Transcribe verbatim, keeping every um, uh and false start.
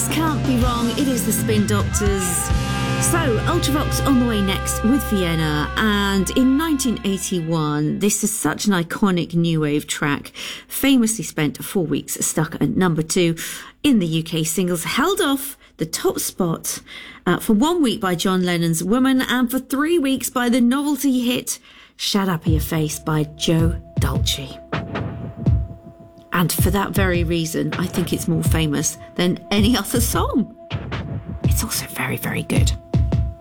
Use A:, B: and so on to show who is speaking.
A: Can't Be Wrong. It is the Spin Doctors. So, Ultravox on the way next with Vienna. And in nineteen eighty-one, this is such an iconic new wave track. Famously spent four weeks stuck at number two in the U K singles. Held off the top spot uh, for one week by John Lennon's Woman and for three weeks by the novelty hit Shut Up Your Face by Joe Dolce. And for that very reason, I think it's more famous than any other song. It's also very, very good.